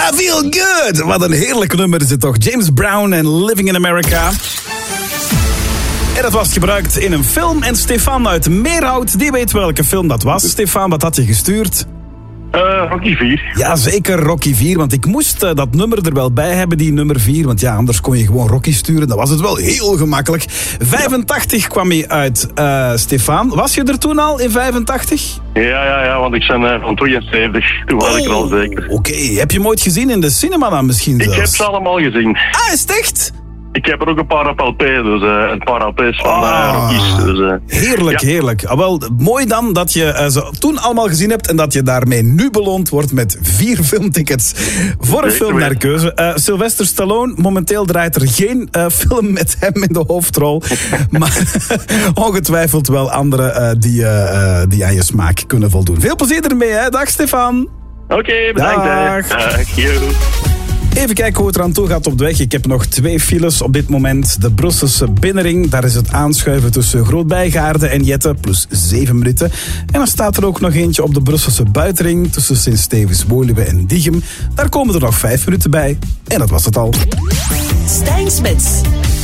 I Feel Good. Wat een heerlijk nummer is het toch. James Brown en Living in America. En dat was gebruikt in een film. En Stefan uit Meerhout, die weet welke film dat was. Stefan, wat had je gestuurd? Rocky 4. Ja, zeker Rocky 4, want ik moest dat nummer er wel bij hebben, die nummer 4. Want ja, anders kon je gewoon Rocky sturen. Dan was het wel heel gemakkelijk. 85 kwam hij uit, Stefan. Was je er toen al in 85? Ja, want ik ben van 72. Toen was ik er al zeker. Oké. Heb je hem ooit gezien in de cinema dan misschien zelfs? Ik heb ze allemaal gezien. Ah, is het echt? Ik heb er ook een paar op LP, dus een paar LP's van Rockies. Dus, heerlijk, ja. heerlijk. Wel, mooi dan dat je ze toen allemaal gezien hebt en dat je daarmee nu beloond wordt met 4 filmtickets voor een film naar keuze. Sylvester Stallone, momenteel draait er geen film met hem in de hoofdrol. Maar ongetwijfeld wel andere die aan je smaak kunnen voldoen. Veel plezier ermee, hè. Dag Stefan. Oké, bedankt. Dag. Yo. Even kijken hoe het eraan toe gaat op de weg. Ik heb nog 2 files op dit moment. De Brusselse Binnenring, daar is het aanschuiven tussen Groot-Bijgaarde en Jette, plus 7 minuten. En dan staat er ook nog eentje op de Brusselse Buitenring tussen Sint-Stevens-Woluwe en Diegem. Daar komen er nog 5 minuten bij. En dat was het al. Stijn Smits.